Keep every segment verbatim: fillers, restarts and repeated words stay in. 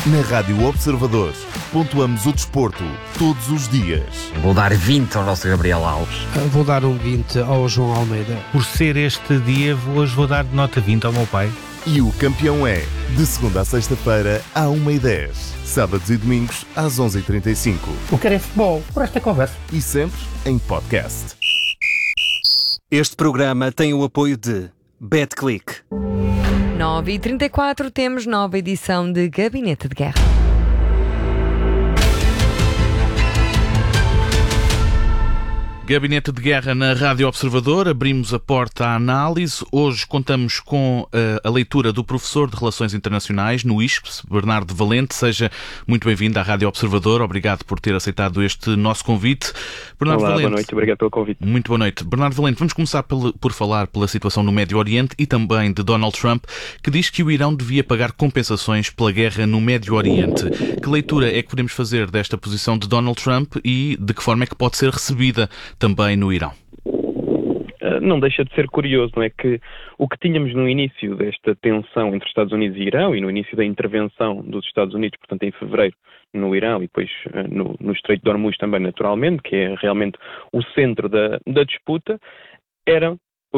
Na Rádio Observador, pontuamos o desporto todos os dias. Vou dar vinte ao nosso Gabriel Alves. Vou dar um vinte ao João Almeida. Por ser este dia, hoje vou dar nota vinte ao meu pai. E o campeão é, de segunda a sexta-feira, à uma e dez. Sábados e domingos, às onze e trinta e cinco. O que é futebol, por esta conversa. E sempre em podcast. Este programa tem o apoio de BetClick. nove e trinta e quatro, temos nova edição de Gabinete de Guerra. Gabinete de Guerra na Rádio Observador, abrimos a porta à análise. Hoje contamos com uh, a leitura do professor de Relações Internacionais no I S P S, Bernardo Valente. Seja muito bem-vindo à Rádio Observador. Obrigado por ter aceitado este nosso convite. Bernardo Olá, Valente, boa noite. Obrigado pelo convite. Muito boa noite. Bernardo Valente, vamos começar por, por falar pela situação no Médio Oriente e também de Donald Trump, que diz que o Irão devia pagar compensações pela guerra no Médio Oriente. Que leitura é que podemos fazer desta posição de Donald Trump e de que forma é que pode ser recebida também no Irão? Não deixa de ser curioso, não é? Que o que tínhamos no início desta tensão entre Estados Unidos e Irão e no início da intervenção dos Estados Unidos, portanto em fevereiro, no Irão e depois no, no Estreito de Hormuz também naturalmente, que é realmente o centro da, da disputa, era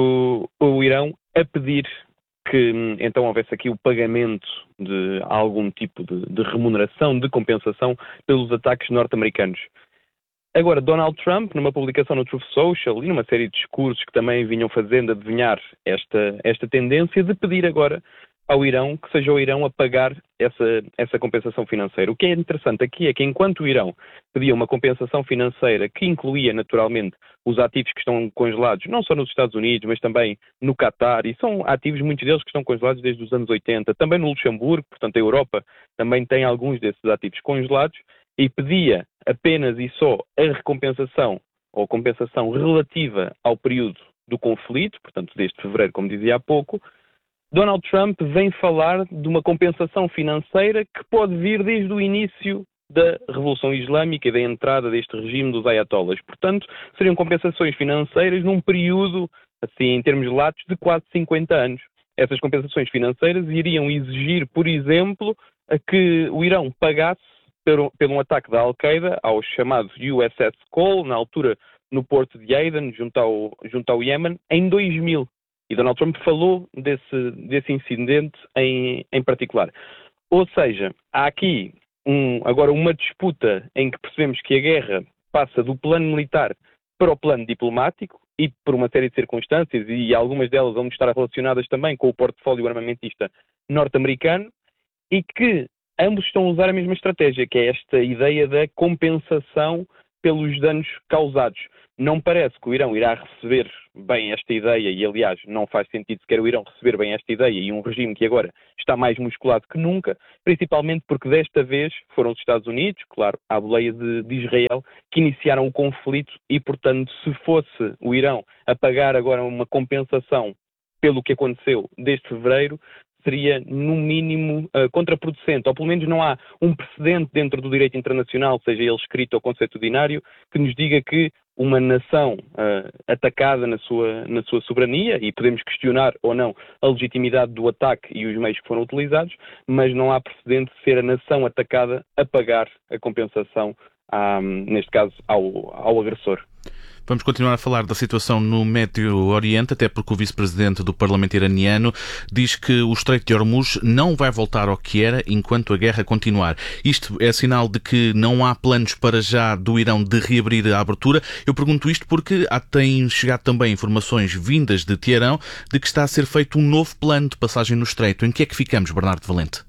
o, o Irão a pedir que então houvesse aqui o pagamento de algum tipo de, de remuneração, de compensação pelos ataques norte-americanos. Agora, Donald Trump, numa publicação no Truth Social e numa série de discursos que também vinham fazendo adivinhar esta, esta tendência de pedir agora ao Irão que seja o Irão a pagar essa, essa compensação financeira. O que é interessante aqui é que enquanto o Irão pedia uma compensação financeira que incluía naturalmente os ativos que estão congelados, não só nos Estados Unidos, mas também no Catar, e são ativos, muitos deles, que estão congelados desde os anos oitenta, também no Luxemburgo, portanto a Europa também tem alguns desses ativos congelados, e pedia apenas e só a recompensação ou compensação relativa ao período do conflito, portanto desde fevereiro, como dizia há pouco, Donald Trump vem falar de uma compensação financeira que pode vir desde o início da Revolução Islâmica e da entrada deste regime dos ayatollahs. Portanto, seriam compensações financeiras num período, assim, em termos latos, de quase cinquenta anos. Essas compensações financeiras iriam exigir, por exemplo, a que o Irão pagasse pelo, pelo um ataque da Al-Qaeda aos chamados U S S Cole, na altura no porto de Aden, junto ao, junto ao Iémen, em dois mil. E Donald Trump falou desse, desse incidente em, em particular. Ou seja, há aqui um, agora uma disputa em que percebemos que a guerra passa do plano militar para o plano diplomático e por uma série de circunstâncias, e algumas delas vão estar relacionadas também com o portfólio armamentista norte-americano, e que ambos estão a usar a mesma estratégia, que é esta ideia da compensação pelos danos causados. Não parece que o Irão irá receber bem esta ideia, e aliás não faz sentido sequer o Irão receber bem esta ideia, e um regime que agora está mais musculado que nunca, principalmente porque desta vez foram os Estados Unidos, claro, à boleia de, de Israel, que iniciaram o conflito, e portanto se fosse o Irão a pagar agora uma compensação pelo que aconteceu desde fevereiro, seria, no mínimo, uh, contraproducente, ou pelo menos não há um precedente dentro do direito internacional, seja ele escrito ou consuetudinário, que nos diga que uma nação uh, atacada na sua, na sua soberania, e podemos questionar ou não a legitimidade do ataque e os meios que foram utilizados, mas não há precedente de ser a nação atacada a pagar a compensação, a, neste caso, ao, ao agressor. Vamos continuar a falar da situação no Médio Oriente, até porque o vice-presidente do Parlamento iraniano diz que o Estreito de Hormuz não vai voltar ao que era enquanto a guerra continuar. Isto é sinal de que não há planos para já do Irão de reabrir a abertura. Eu pergunto isto porque há, têm chegado também informações vindas de Teherão de que está a ser feito um novo plano de passagem no Estreito. Em que é que ficamos, Bernardo Valente?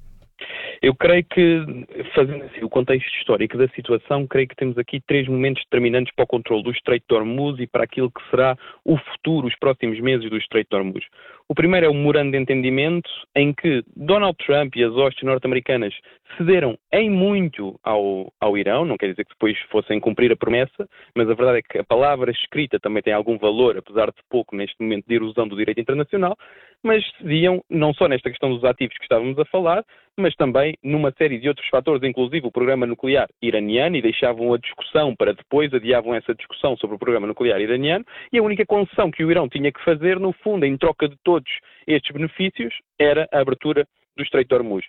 Eu creio que, fazendo assim o contexto histórico da situação, creio que temos aqui três momentos determinantes para o controle do Estreito de Hormuz e para aquilo que será o futuro, os próximos meses do Estreito de Hormuz. O primeiro é o memorando de entendimento, em que Donald Trump e as hostes norte-americanas cederam em muito ao, ao Irão, não quer dizer que depois fossem cumprir a promessa, mas a verdade é que a palavra escrita também tem algum valor, apesar de pouco neste momento de erosão do direito internacional, mas cediam não só nesta questão dos ativos que estávamos a falar, mas também numa série de outros fatores, inclusive o programa nuclear iraniano, e deixavam a discussão para depois, adiavam essa discussão sobre o programa nuclear iraniano, e a única concessão que o Irão tinha que fazer, no fundo, em troca de todos estes benefícios, era a abertura do Estreito de Hormuz.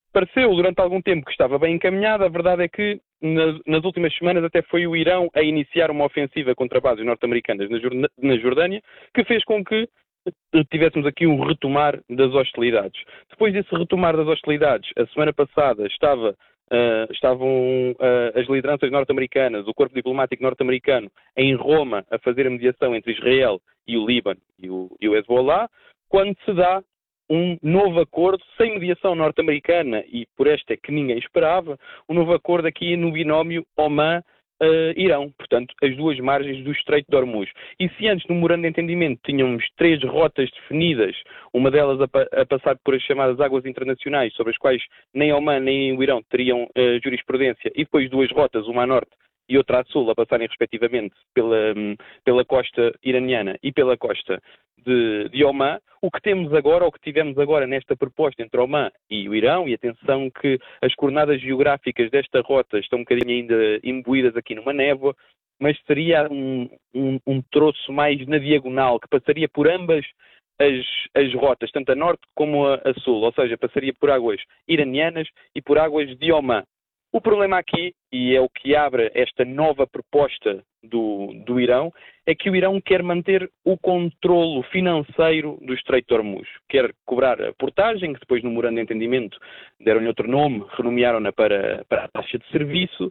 pareceu durante algum tempo que estava bem encaminhada. A verdade é que nas, nas últimas semanas até foi o Irão a iniciar uma ofensiva contra bases norte-americanas na, Jord- na Jordânia, que fez com que tivéssemos aqui um retomar das hostilidades. Depois desse retomar das hostilidades, a semana passada estava, uh, estavam uh, as lideranças norte-americanas, o corpo diplomático norte-americano, em Roma, a fazer a mediação entre Israel e o Líbano e o, e o Hezbollah, quando se dá um novo acordo, sem mediação norte-americana, e por esta é que ninguém esperava, um novo acordo aqui no binómio Oman Uh, Irão, portanto, as duas margens do Estreito de Hormuz. E se antes, no memorando de entendimento, tínhamos três rotas definidas, uma delas a, pa a passar por as chamadas águas internacionais, sobre as quais nem Oman nem o Irão teriam uh, jurisprudência, e depois duas rotas, uma a norte e outra a sul, a passarem respectivamente pela, um, pela costa iraniana e pela costa de, de Oman. O que temos agora, ou que tivemos agora nesta proposta entre Oman e o Irão, e atenção que as coordenadas geográficas desta rota estão um bocadinho ainda imbuídas aqui numa névoa, mas seria um, um, um troço mais na diagonal, que passaria por ambas as, as rotas, tanto a norte como a, a sul, ou seja, passaria por águas iranianas e por águas de Oman. O problema aqui, e é o que abre esta nova proposta do, do Irão, é que o Irão quer manter o controlo financeiro do Estreito de Hormuz. Quer cobrar a portagem, que depois no memorando de entendimento deram-lhe outro nome, renomearam-na para, para a taxa de serviço,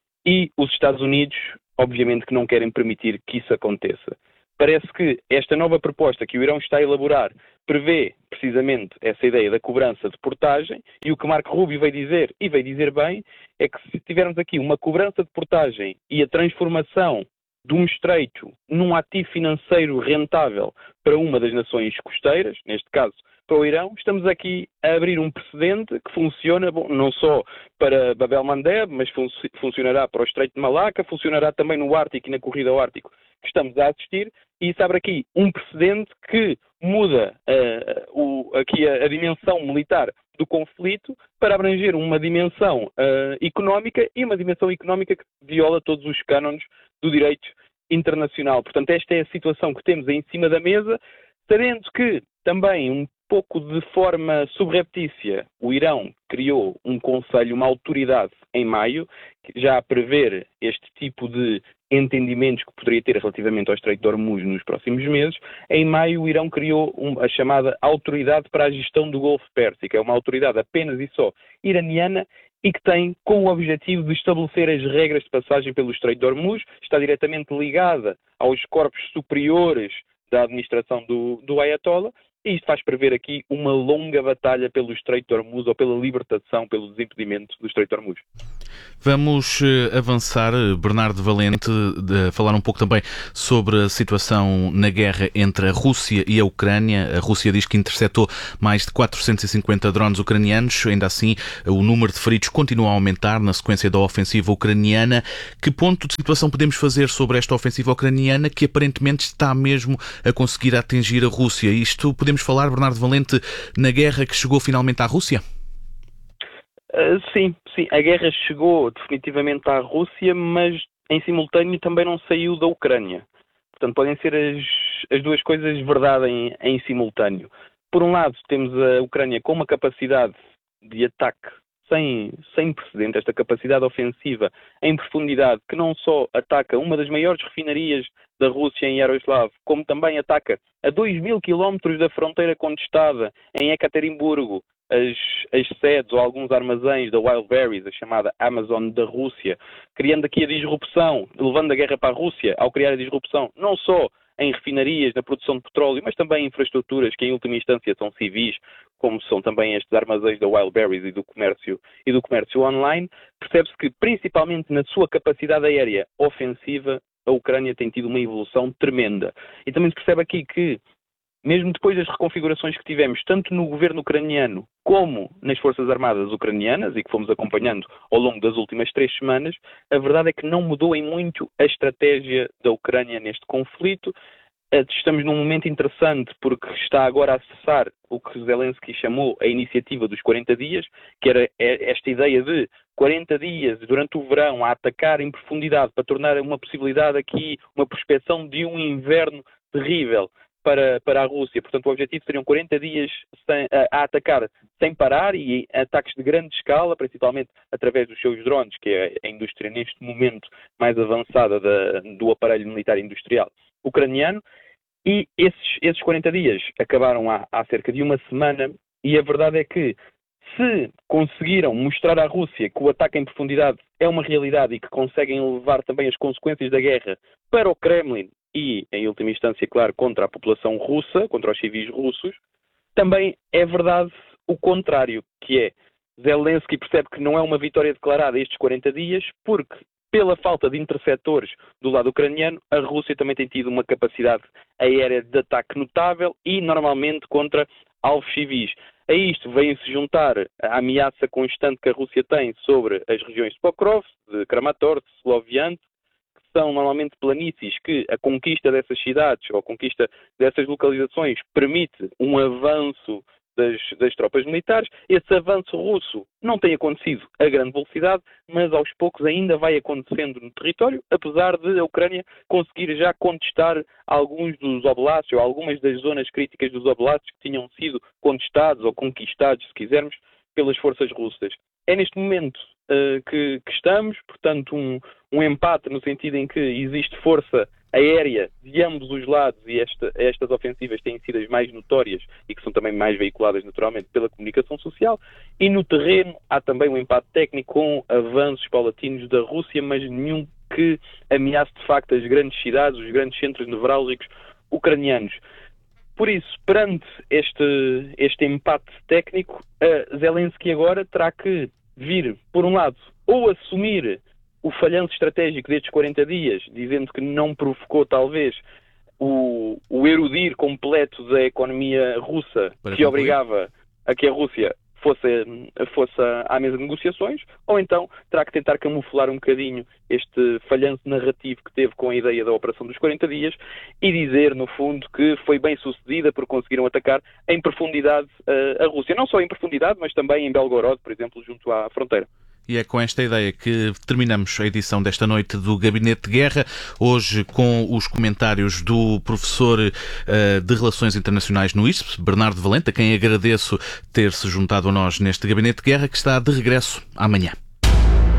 e os Estados Unidos, obviamente, que não querem permitir que isso aconteça. Parece que esta nova proposta que o Irão está a elaborar prevê precisamente essa ideia da cobrança de portagem, e o que Marco Rubio veio dizer, e veio dizer bem, é que se tivermos aqui uma cobrança de portagem e a transformação de um estreito num ativo financeiro rentável para uma das nações costeiras, neste caso para o Irão, estamos aqui a abrir um precedente que funciona, bom, não só para Bab el-Mandeb, mas fun funcionará para o Estreito de Malaca, funcionará também no Ártico e na corrida ao Ártico que estamos a assistir, e isso abre aqui um precedente que muda uh, o, aqui a, a dimensão militar do conflito para abranger uma dimensão uh, económica, e uma dimensão económica que viola todos os cânones do direito internacional. Portanto, esta é a situação que temos em cima da mesa, sabendo que também um pouco de forma subreptícia o Irão criou um conselho, uma autoridade em maio, já a prever este tipo de entendimentos que poderia ter relativamente ao Estreito de Hormuz nos próximos meses. Em maio o Irão criou um, a chamada Autoridade para a Gestão do Golfo Pérsico. É uma autoridade apenas e só iraniana e que tem como objetivo de estabelecer as regras de passagem pelo Estreito de Hormuz, está diretamente ligada aos corpos superiores da administração do, do Ayatollah, e isto faz prever aqui uma longa batalha pelo Estreito de Hormuz, ou pela libertação, pelo desimpedimento do Estreito de Hormuz. Vamos avançar, Bernardo Valente, de falar um pouco também sobre a situação na guerra entre a Rússia e a Ucrânia. A Rússia diz que interceptou mais de quatrocentos e cinquenta drones ucranianos. Ainda assim, o número de feridos continua a aumentar na sequência da ofensiva ucraniana. Que ponto de situação podemos fazer sobre esta ofensiva ucraniana que aparentemente está mesmo a conseguir atingir a Rússia? Isto podemos falar, Bernardo Valente, na guerra que chegou finalmente à Rússia? Uh, sim, sim. A guerra chegou definitivamente à Rússia, mas em simultâneo também não saiu da Ucrânia. Portanto, podem ser as, as duas coisas verdade em, em simultâneo. Por um lado, temos a Ucrânia com uma capacidade de ataque sem, sem precedente, esta capacidade ofensiva em profundidade, que não só ataca uma das maiores refinarias da Rússia em Yaroslav, como também ataca a dois mil quilómetros da fronteira contestada em Ekaterimburgo, As, as sedes ou alguns armazéns da Wildberries, a chamada Amazon da Rússia, criando aqui a disrupção, levando a guerra para a Rússia ao criar a disrupção, não só em refinarias, na produção de petróleo, mas também em infraestruturas que em última instância são civis, como são também estes armazéns da Wildberries e do comércio, e do comércio online. Percebe-se que, principalmente na sua capacidade aérea ofensiva, a Ucrânia tem tido uma evolução tremenda. E também se percebe aqui que, mesmo depois das reconfigurações que tivemos, tanto no governo ucraniano como nas Forças Armadas ucranianas, e que fomos acompanhando ao longo das últimas três semanas, a verdade é que não mudou em muito a estratégia da Ucrânia neste conflito. Estamos num momento interessante porque está agora a cessar o que Zelensky chamou a iniciativa dos quarenta dias, que era esta ideia de quarenta dias durante o verão a atacar em profundidade para tornar uma possibilidade aqui, uma prospecção de um inverno terrível para, para a Rússia. Portanto, o objetivo seriam quarenta dias sem, a, a atacar sem parar e ataques de grande escala, principalmente através dos seus drones, que é a indústria neste momento mais avançada da, do aparelho militar industrial ucraniano. E esses, esses quarenta dias acabaram há, há cerca de uma semana, e a verdade é que se conseguiram mostrar à Rússia que o ataque em profundidade é uma realidade e que conseguem levar também as consequências da guerra para o Kremlin e, em última instância, claro, contra a população russa, contra os civis russos, também é verdade o contrário, que é Zelensky percebe que não é uma vitória declarada estes quarenta dias, porque pela falta de interceptores do lado ucraniano, a Rússia também tem tido uma capacidade aérea de ataque notável e normalmente contra alvos civis. A isto vem-se juntar a ameaça constante que a Rússia tem sobre as regiões de Pokrovsk, de Kramatorsk, de Sloviansk, que são normalmente planícies que a conquista dessas cidades ou a conquista dessas localizações permite um avanço Das, das tropas militares. Esse avanço russo não tem acontecido a grande velocidade, mas aos poucos ainda vai acontecendo no território, apesar de a Ucrânia conseguir já contestar alguns dos oblasts, ou algumas das zonas críticas dos oblasts que tinham sido contestados ou conquistados, se quisermos, pelas forças russas. É neste momento uh, que, que estamos, portanto, um, um empate no sentido em que existe força aérea de ambos os lados, e esta, estas ofensivas têm sido as mais notórias e que são também mais veiculadas naturalmente pela comunicação social, e no terreno há também um empate técnico com avanços paulatinos da Rússia, mas nenhum que ameace de facto as grandes cidades, os grandes centros nevrálgicos ucranianos. Por isso, perante este, este empate técnico, uh, Zelensky agora terá que vir, por um lado, ou assumir o falhanço estratégico destes quarenta dias, dizendo que não provocou, talvez, o, o erudir completo da economia russa, Para que concluir. obrigava a que a Rússia fosse, fosse à mesa de negociações, ou então terá que tentar camuflar um bocadinho este falhanço narrativo que teve com a ideia da operação dos quarenta dias e dizer, no fundo, que foi bem sucedida porque conseguiram atacar em profundidade uh, a Rússia. Não só em profundidade, mas também em Belgorod, por exemplo, junto à fronteira. E é com esta ideia que terminamos a edição desta noite do Gabinete de Guerra, hoje com os comentários do professor uh, de Relações Internacionais no I S P, Bernardo Valente, a quem agradeço ter-se juntado a nós neste Gabinete de Guerra, que está de regresso amanhã.